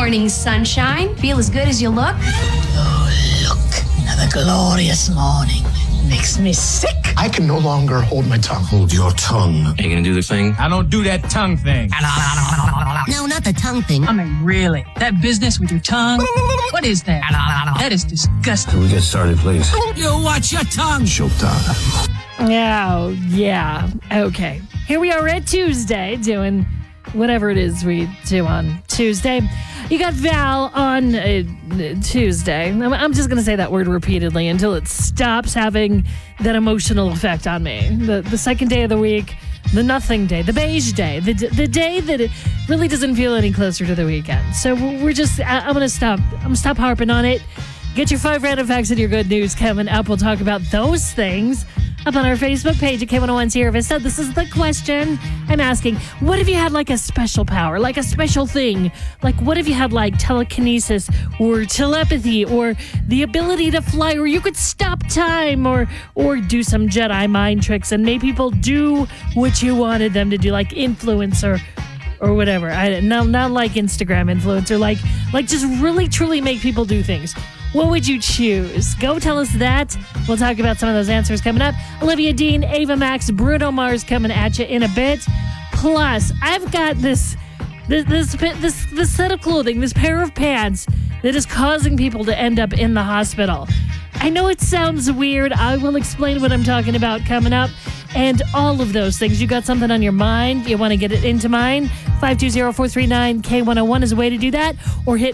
morning, sunshine. Feel as good as you look? Oh, look. Another glorious morning. Makes me sick. I can no longer hold my tongue. Hold your tongue. Are you gonna do the thing? I don't do that tongue thing. No, not the tongue thing. I mean, really? That business with your tongue? What is that? That is disgusting. Can we get started, please? You watch your tongue. Showtime. Oh, yeah. Okay. Here we are at Tuesday doing whatever it is we do on Tuesday. You got Val on Tuesday. I'm just going to say that word repeatedly until it stops having that emotional effect on me. The second day of the week, the nothing day, the beige day, the day that it really doesn't feel any closer to the weekend. So we're just, I'm going to stop harping on it. Get your 5 random facts and your good news coming up. We'll talk about those things up on our Facebook page at K101 Sierra Vista. This is the question I'm asking. What if you had like a special power, like a special thing? Like what if you had like telekinesis or telepathy or the ability to fly, or you could stop time or do some Jedi mind tricks and make people do what you wanted them to do, like influencer or whatever. Not like Instagram influencer, like just really truly make people do things. What would you choose? Go tell us that. We'll talk about some of those answers coming up. Olivia Dean, Ava Max, Bruno Mars coming at you in a bit. Plus, I've got this set of clothing, this pair of pants that is causing people to end up in the hospital. I know it sounds weird. I will explain what I'm talking about coming up. And all of those things. You got something on your mind? You want to get it into mine? 520-439-K101 is a way to do that. Or hit